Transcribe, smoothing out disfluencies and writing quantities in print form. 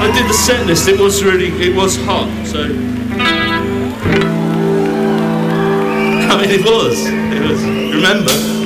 I did the set list, it was hot, so... I mean, it was, remember?